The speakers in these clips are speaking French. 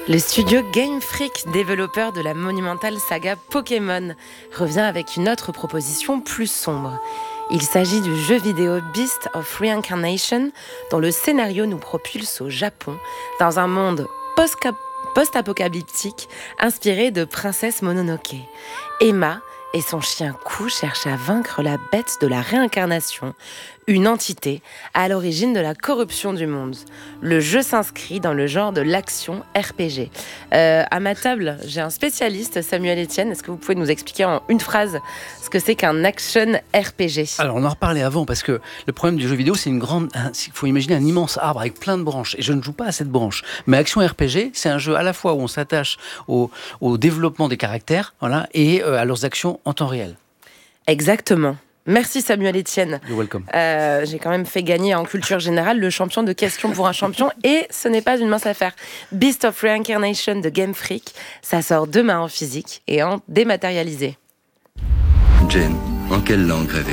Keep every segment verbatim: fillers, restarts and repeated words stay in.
Le studio Game Freak, développeur de la monumentale saga Pokémon, revient avec une autre proposition plus sombre. Il s'agit du jeu vidéo Beast of Reincarnation, dont le scénario nous propulse au Japon, dans un monde post-apocalyptique inspiré de Princesse Mononoke. Emma et son chien Kou cherchent à vaincre la bête de la réincarnation, une entité à l'origine de la corruption du monde. Le jeu s'inscrit dans le genre de l'action R P G. Euh, à ma table, j'ai un spécialiste, Samuel Etienne. Est-ce que vous pouvez nous expliquer en une phrase ce que c'est qu'un action R P G ? Alors, on en reparlait avant, parce que le problème du jeu vidéo, c'est une grande... Il faut imaginer un immense arbre avec plein de branches. Et je ne joue pas à cette branche. Mais action R P G, c'est un jeu à la fois où on s'attache au, au développement des caractères, voilà, et euh, à leurs actions en temps réel. Exactement. Merci Samuel Etienne. You're welcome. Euh, j'ai quand même fait gagner en culture générale le champion de questions pour un champion et ce n'est pas une mince affaire. Beast of Reincarnation de Game Freak, ça sort demain en physique et en dématérialisé. Jane, en quelle langue rêvez-vous ?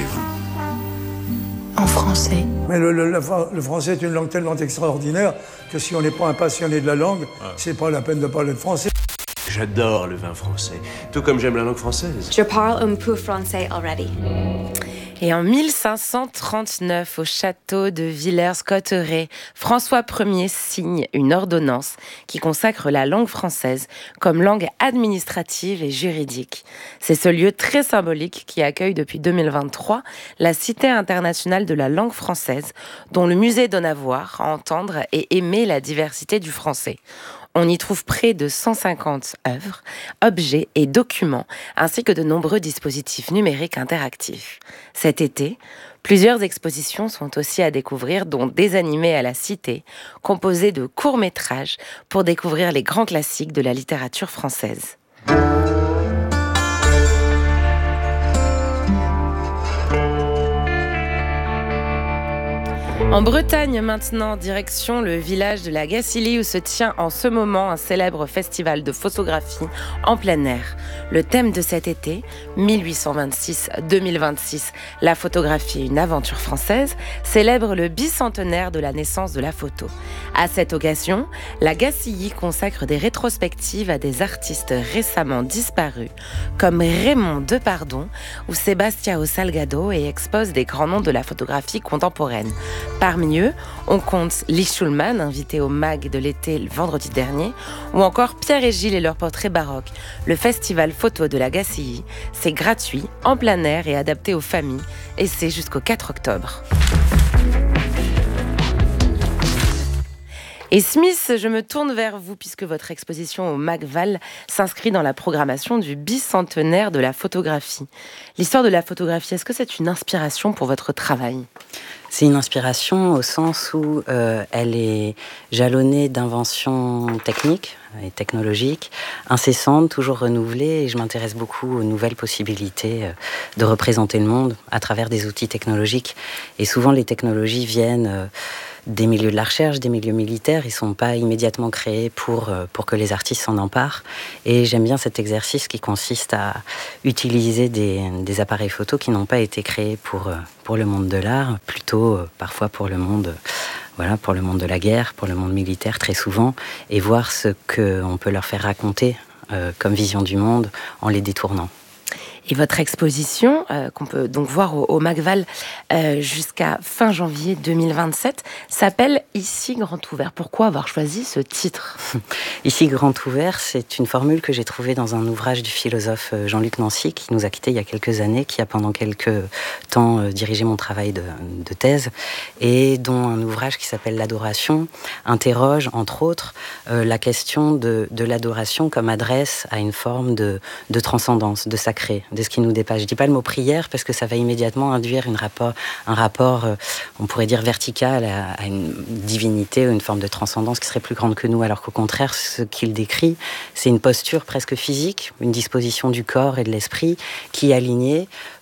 En français. Mais le, le, le, le français est une langue tellement extraordinaire que si on n'est pas un passionné de la langue, ah. c'est pas la peine de parler de français. J'adore le vin français, tout comme j'aime la langue française. Je parle un peu français already. Et en mille cinq cent trente-neuf, au château de Villers-Cotterêts, François Ier signe une ordonnance qui consacre la langue française comme langue administrative et juridique. C'est ce lieu très symbolique qui accueille depuis deux mille vingt-trois la Cité internationale de la langue française, dont le musée donne à voir, à entendre et aimer la diversité du français. On y trouve près de cent cinquante œuvres, objets et documents, ainsi que de nombreux dispositifs numériques interactifs. Cet été, plusieurs expositions sont aussi à découvrir, dont Des animés à la Cité, composées de courts-métrages pour découvrir les grands classiques de la littérature française. En Bretagne maintenant, direction le village de la Gacilly où se tient en ce moment un célèbre festival de photographie en plein air. Le thème de cet été, mille huit cent vingt-six à deux mille vingt-six, la photographie, une aventure française, célèbre le bicentenaire de la naissance de la photo. À cette occasion, la Gacilly consacre des rétrospectives à des artistes récemment disparus, comme Raymond Depardon ou Sebastião Salgado, et expose des grands noms de la photographie contemporaine. Parmi eux, on compte Lee Schulman, invité au MAG de l'été le vendredi dernier, ou encore Pierre et Gilles et leurs portraits baroques. Le festival photo de la Gacilly, c'est gratuit, en plein air et adapté aux familles, et c'est jusqu'au quatre octobre. Et Smith, je me tourne vers vous puisque votre exposition au MAG-Val s'inscrit dans la programmation du bicentenaire de la photographie. L'histoire de la photographie, est-ce que c'est une inspiration pour votre travail ? C'est une inspiration au sens où euh, elle est jalonnée d'inventions techniques et technologiques, incessantes, toujours renouvelées, et je m'intéresse beaucoup aux nouvelles possibilités euh, de représenter le monde à travers des outils technologiques. Et souvent, les technologies viennent euh, des milieux de la recherche, des milieux militaires. Ils ne sont pas immédiatement créés pour, euh, pour que les artistes s'en emparent. Et j'aime bien cet exercice qui consiste à utiliser des, des appareils photo qui n'ont pas été créés pour, euh, pour le monde de l'art, plutôt euh, parfois pour le monde... Euh, Voilà, pour le monde de la guerre, pour le monde militaire très souvent, et voir ce qu'on peut leur faire raconter euh, comme vision du monde en les détournant. Et votre exposition, euh, qu'on peut donc voir au, au MAG-Val euh, jusqu'à fin janvier deux mille vingt-sept, s'appelle « Ici grand ouvert ». Pourquoi avoir choisi ce titre ? Ici grand ouvert, c'est une formule que j'ai trouvée dans un ouvrage du philosophe Jean-Luc Nancy, qui nous a quittés il y a quelques années, qui a pendant quelques temps euh, dirigé mon travail de, de thèse, et dont un ouvrage qui s'appelle « L'adoration » interroge, entre autres, euh, la question de, de l'adoration comme adresse à une forme de, de transcendance, de sacré, de ce qui nous dépasse. Je ne dis pas le mot prière parce que ça va immédiatement induire une rapport, un rapport, euh, on pourrait dire vertical, à, à une divinité ou une forme de transcendance qui serait plus grande que nous, alors qu'au contraire, ce qu'il décrit, c'est une posture presque physique, une disposition du corps et de l'esprit qui, alignée,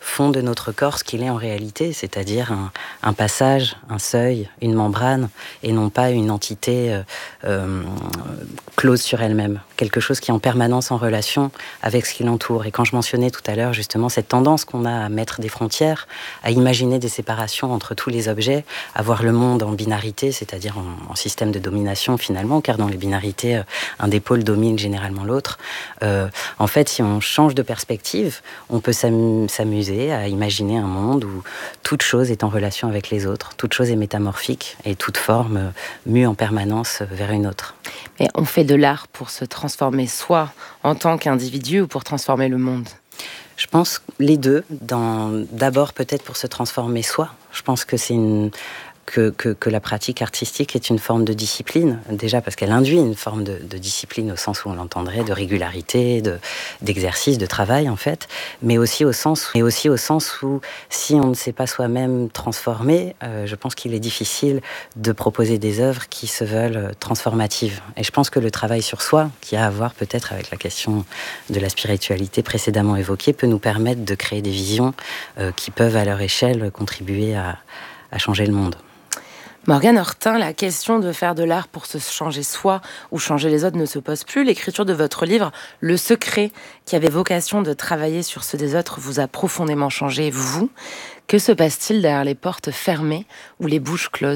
font de notre corps ce qu'il est en réalité, c'est-à-dire un, un passage, un seuil, une membrane, et non pas une entité euh, euh, close sur elle-même. Quelque chose qui est en permanence en relation avec ce qui l'entoure. Et quand je mentionnais tout à l'heure justement cette tendance qu'on a à mettre des frontières, à imaginer des séparations entre tous les objets, à voir le monde en binarité, c'est-à-dire en, en système de domination finalement, car dans les binarités, euh, un des pôles domine généralement l'autre. Euh, en fait, si on change de perspective, on peut s'am- s'amuser à imaginer un monde où toute chose est en relation avec les autres, toute chose est métamorphique et toute forme euh, mue en permanence vers une autre. Mais on fait de l'art pour se transformer soi en tant qu'individu ou pour transformer le monde? Je pense les deux. Dans, d'abord peut-être pour se transformer soi. Je pense que c'est une... Que, que, que la pratique artistique est une forme de discipline, déjà parce qu'elle induit une forme de, de discipline au sens où on l'entendrait, de régularité, de, d'exercice, de travail en fait, mais aussi au sens, mais aussi au sens où si on ne s'est pas soi-même transformé, euh, je pense qu'il est difficile de proposer des œuvres qui se veulent transformatives. Et je pense que le travail sur soi, qui a à voir peut-être avec la question de la spiritualité précédemment évoquée, peut nous permettre de créer des visions euh, qui peuvent à leur échelle contribuer à, à changer le monde. Morgane Hortin, la question de faire de l'art pour se changer soi ou changer les autres ne se pose plus. L'écriture de votre livre, Le Secret, qui avait vocation de travailler sur ceux des autres, vous a profondément changé, vous. Que se passe-t-il derrière les portes fermées ou les bouches closes ?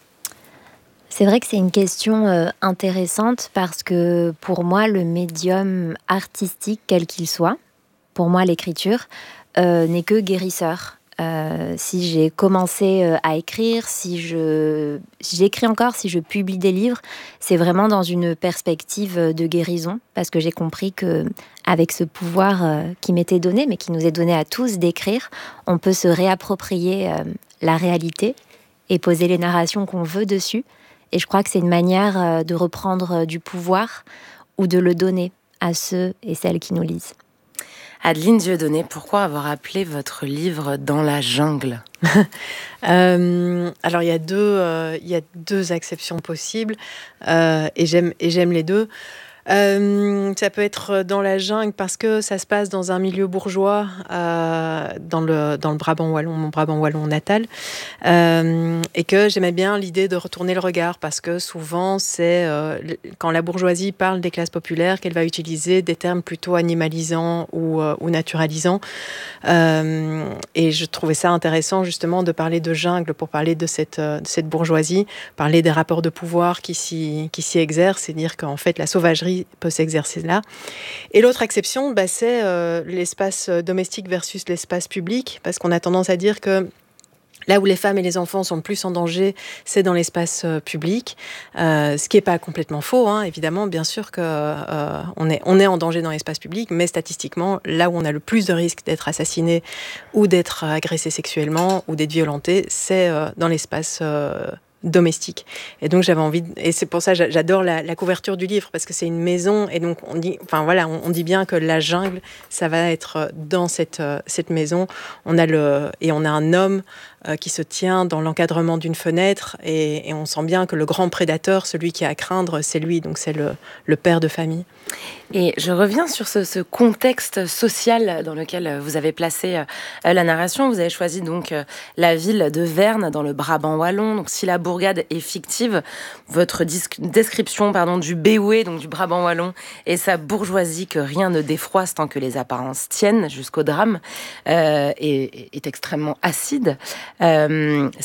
C'est vrai que c'est une question euh, intéressante parce que pour moi, le médium artistique, quel qu'il soit, pour moi l'écriture, euh, n'est que guérisseur. Euh, si j'ai commencé euh, à écrire, si je si j'écris encore, si je publie des livres, c'est vraiment dans une perspective de guérison, parce que j'ai compris que avec ce pouvoir euh, qui m'était donné, mais qui nous est donné à tous d'écrire, on peut se réapproprier euh, la réalité et poser les narrations qu'on veut dessus. Et je crois que c'est une manière euh, de reprendre euh, du pouvoir ou de le donner à ceux et celles qui nous lisent. Adeline Dieudonné, pourquoi avoir appelé votre livre « Dans la jungle » ? euh, Alors, il y a deux, euh, il y a deux acceptions possibles, euh, et j'aime, et j'aime les deux. Euh, ça peut être dans la jungle parce que ça se passe dans un milieu bourgeois, euh, dans le dans le Brabant wallon, mon Brabant wallon natal, euh, et que j'aimais bien l'idée de retourner le regard parce que souvent c'est euh, quand la bourgeoisie parle des classes populaires qu'elle va utiliser des termes plutôt animalisants ou euh, ou naturalisants, euh, et je trouvais ça intéressant justement de parler de jungle pour parler de cette de cette bourgeoisie, parler des rapports de pouvoir qui s'y qui s'y exercent et dire qu'en fait la sauvagerie peut s'exercer là. Et l'autre exception, bah, c'est euh, l'espace domestique versus l'espace public, parce qu'on a tendance à dire que là où les femmes et les enfants sont le plus en danger, c'est dans l'espace euh, public, euh, ce qui n'est pas complètement faux, hein, évidemment, bien sûr qu'on euh, est, on est en danger dans l'espace public, mais statistiquement, là où on a le plus de risques d'être assassiné ou d'être agressé sexuellement ou d'être violenté, c'est euh, dans l'espace euh, domestique. Et donc j'avais envie de... et c'est pour ça que j'adore la, la couverture du livre, parce que c'est une maison, et donc on dit, enfin voilà, on, on dit bien que la jungle, ça va être dans cette cette maison. On a le et on a un homme euh, qui se tient dans l'encadrement d'une fenêtre, et, et on sent bien que le grand prédateur, celui qui a à craindre, c'est lui, donc c'est le le père de famille. Et je reviens sur ce, ce contexte social dans lequel vous avez placé euh, la narration. Vous avez choisi donc euh, la ville de Verne dans le Brabant wallon. Donc si la bourgade est fictive, votre disque, description pardon, du Béoué, donc du Brabant wallon, et sa bourgeoisie que rien ne défroisse tant que les apparences tiennent jusqu'au drame, euh, est, est extrêmement acide. Euh,